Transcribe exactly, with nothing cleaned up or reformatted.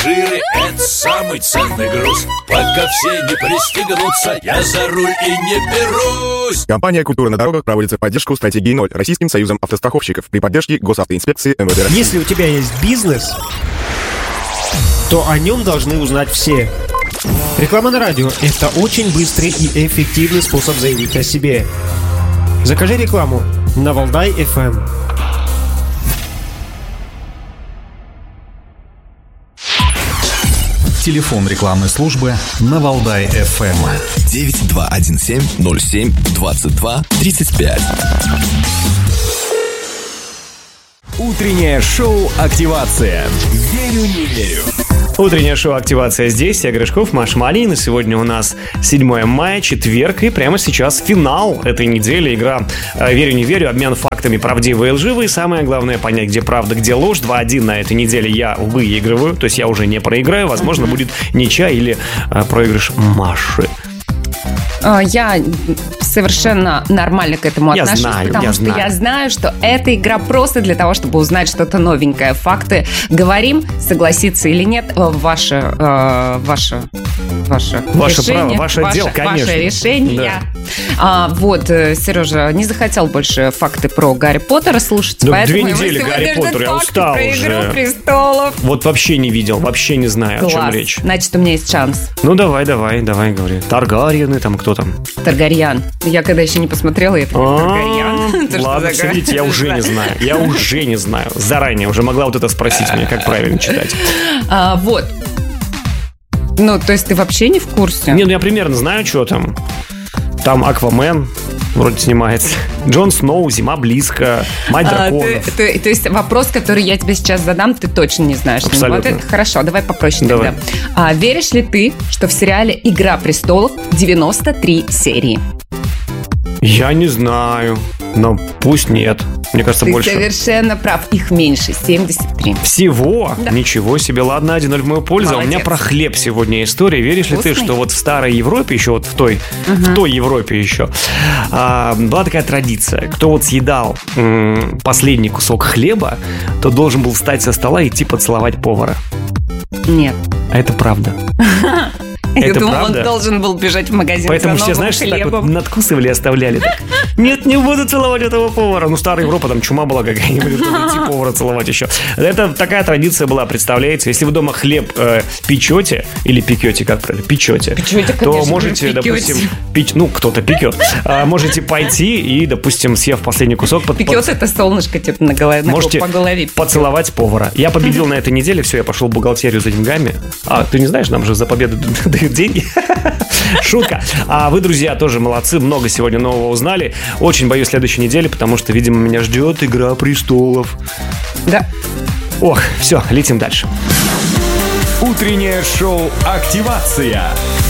Пассажиры — это самый ценный груз. Пока все не пристегнутся, я за руль и не берусь. Компания «Культура на дорогах» проводится в поддержку стратегии ноль Российским союзом автостраховщиков при поддержке госавтоинспекции эм вэ дэ России. Если у тебя есть бизнес, то о нем должны узнать все. Реклама на радио – это очень быстрый и эффективный способ заявить о себе. Закажи рекламу на Валдай эф эм. Телефон рекламной службы на Валдай эф эм. девять два один семь ноль семь двадцать два тридцать пять. Утреннее шоу «Активация». Верю, не верю. Утреннее шоу «Активация» здесь. Я Гришков, Маша Малинина. Сегодня у нас седьмое мая, четверг. И прямо сейчас финал этой недели. Игра «Верю, не верю». Обмен фактами правдивые и лживые. Самое главное понять, где правда, где ложь. два один на этой неделе я выигрываю. То есть я уже не проиграю. Возможно, будет ничья или проигрыш Маши. Я совершенно нормально к этому я отношусь, знаю, потому я что знаю. я знаю, что эта игра просто для того, чтобы узнать что-то новенькое. Факты говорим, согласиться или нет, ваше, э, ваше, ваше, ваше решение, право, ваше, ваше дело, конечно. Ваше решение. Да. А, вот, Сережа не захотел больше факты про Гарри Поттера слушать, да поэтому две недели Гарри Поттер, я устал про уже. «Игру престолов». Вот вообще не видел, вообще не знаю, Класс. о чем речь. Значит, у меня есть шанс. Ну давай, давай, давай, говори. Таргариены там, кто там? Таргарьян. Я когда еще не посмотрела, я поняла, Таргарьян. Ладно, все, видите, я уже не знаю. Я уже не знаю. Заранее уже могла вот это спросить меня, как правильно читать. А, вот. Ну, то есть ты вообще не в курсе? Не, ну я примерно знаю, что там. Там Аквамен вроде снимается. Джон Сноу, зима близко, мать а, драконов. Ты, ты, то есть вопрос, который я тебе сейчас задам, ты точно не знаешь. Абсолютно. Вот это хорошо, давай попроще Давай. тогда. А, веришь ли ты, что в сериале «Игра престолов» девяносто три серии? Я не знаю, но пусть нет. Мне кажется, ты больше. Ты совершенно прав, их меньше, семьдесят три. Всего? Да. Ничего себе, ладно, один ноль в мою пользу. Молодец. У меня про хлеб сегодня история. Веришь Вкусный? ли ты, что вот в старой Европе, еще вот в той, угу. в той Европе еще, а, была такая традиция. Кто вот съедал м- последний кусок хлеба, то должен был встать со стола и идти поцеловать повара. Нет. А это правда. Я Это думала, правда? он должен был бежать в магазин Поэтому за все, новым знаешь, так вот хлебом. надкусывали и оставляли так. Нет, не буду целовать этого повара. Ну, старая Европа, там чума была какая-нибудь, чтобы идти повара целовать еще. Это такая традиция была, представляете? Если вы дома хлеб э, печете, или пекете, как правильно, печете, Печете, то конечно, можете, пекете. допустим, печь, ну, кто-то пекет, а, можете пойти и, допустим, съев последний кусок, под, Пекет под- это солнышко типа на голове, можете по голове пекет. поцеловать повара. Я победил на этой неделе, все, я пошел в бухгалтерию за деньгами. А, ты не знаешь, нам же за победу дают деньги. Шутка. А вы, друзья, тоже молодцы. Много сегодня нового узнали. Очень боюсь следующей недели, потому что, видимо, меня ждет «Игра престолов». Да. Ох, все, летим дальше. Утреннее шоу «Активация».